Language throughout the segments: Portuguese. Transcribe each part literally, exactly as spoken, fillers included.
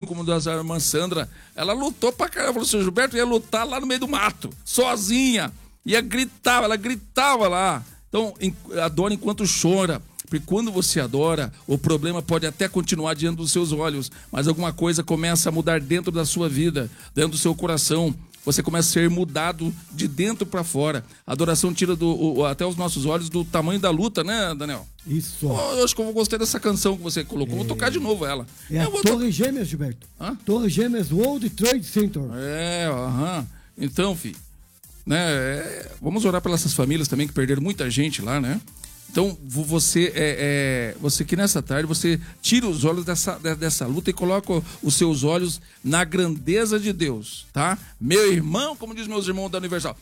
como da irmã Sandra, ela lutou pra caramba. Falou, seu Gilberto ia lutar lá no meio do mato, sozinha. Ia gritar, ela gritava lá. Então, adora enquanto chora. Porque quando você adora, o problema pode até continuar diante dos seus olhos, mas alguma coisa começa a mudar dentro da sua vida, dentro do seu coração. Você começa a ser mudado de dentro para fora. A adoração tira do, o, até os nossos olhos do tamanho da luta, né, Daniel? Isso. Oh, eu acho que eu gostei dessa canção que você colocou. É... Vou tocar de novo ela. É a vou Torre to... Gêmeas, Gilberto. Hã? Torre Gêmeas World Trade Center. É, aham. Então, filho, né, é... vamos orar pelas essas famílias também que perderam muita gente lá, né? Então, você, é, é, você que nessa tarde, você tira os olhos dessa, dessa luta e coloca os seus olhos na grandeza de Deus, tá? Meu irmão, como diz meus irmãos da Universal,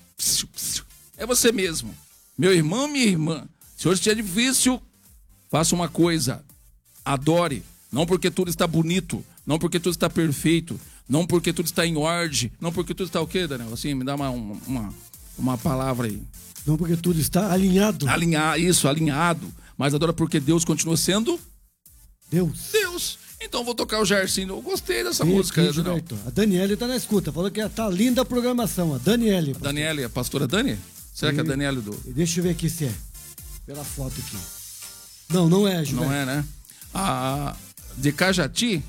é você mesmo. Meu irmão, minha irmã, se hoje é difícil, faça uma coisa, adore. Não porque tudo está bonito, não porque tudo está perfeito, não porque tudo está em ordem, não porque tudo está o quê, Daniel? Assim, me dá uma, uma, uma palavra aí. Não porque tudo está alinhado. Alinhar, isso, alinhado. Mas adora porque Deus continua sendo... Deus. Deus. Então vou tocar o Jairzinho. Eu gostei dessa Sim, música. sim, Gilberto. A Daniele tá na escuta. Falou que tá linda a programação. A Daniele. A Daniele, a pastora Dani? Será e... que é a Daniele do... Deixa eu ver aqui se é. Pela foto aqui. Não, não é, Gilberto. Não é, né? A... De Cajati?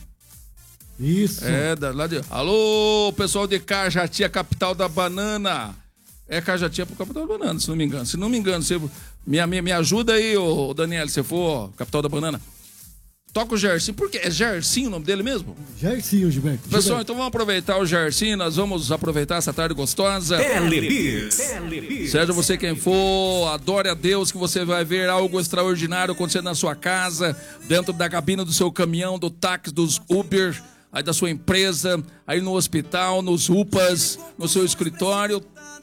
Isso. É, da, lá de... Alô, pessoal de Cajati, a capital da banana. É Cajati, é por capital da banana, se não me engano. Se não me engano, você me, me, me ajuda aí, ô, Daniel, se for capital da banana. Toca o Jairzinho. Por quê? É Jairzinho o nome dele mesmo? Jairzinho, Gilberto. Pessoal, Gilberto. então vamos aproveitar o Jairzinho. Nós vamos aproveitar essa tarde gostosa. Telebis. Seja você quem for, adore a Deus que você vai ver algo extraordinário acontecendo na sua casa, dentro da cabine do seu caminhão, do táxi, dos Uber, aí da sua empresa, aí no hospital, nos U P As, no seu escritório.